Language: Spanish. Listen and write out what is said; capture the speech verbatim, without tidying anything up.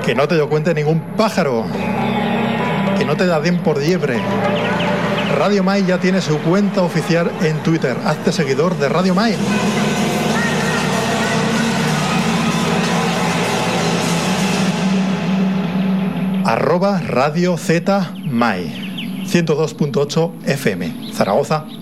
Que no te lo cuente ningún pájaro. Que no te da den por liebre. Radio Mai ya tiene su cuenta oficial en Twitter. Hazte seguidor de Radio Mai. Arroba Radio Z Mai. ciento dos punto ocho F M. Zaragoza.